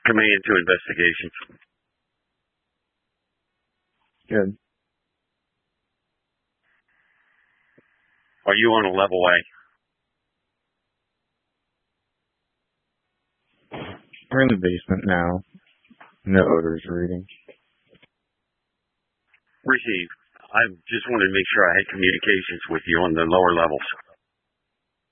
Command to investigation. Good. Are you on a level A? We're in the basement now. No odors reading. Receive. I just wanted to make sure I had communications with you on the lower levels.